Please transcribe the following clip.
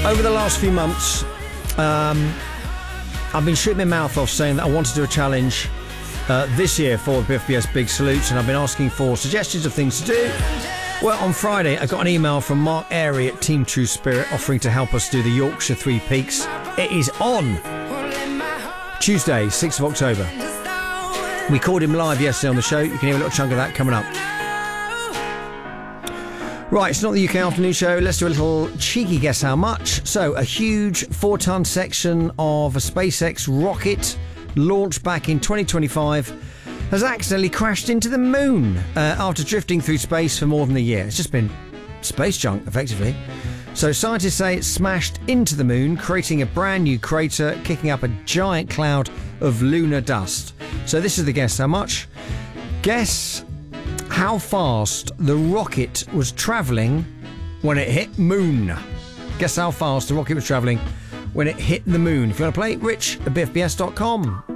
Over the last few months, I've been shooting my mouth off saying that I want to do a challenge this year for the BFBS Big Salutes, and I've been asking for suggestions of things to do. Well, on Friday, I got an email from Mark Airy at Team True Spirit offering to help us do the Yorkshire Three Peaks. It is on Tuesday, 6th of October. We called him live yesterday on the show. You can hear a little chunk of that coming up. Right, it's not the UK Afternoon Show. Let's do a little cheeky guess how much. So, a huge 4-ton section of a SpaceX rocket launched back in 2025 has accidentally crashed into the moon after drifting through space for more than a year. It's just been space junk, effectively. So, scientists say it smashed into the moon, creating a brand new crater, kicking up a giant cloud of lunar dust. So, this is the guess how much. Guess how fast the rocket was travelling when it hit moon. Guess how fast the rocket was travelling when it hit the moon. If you want to play, Rich at BFBS.com.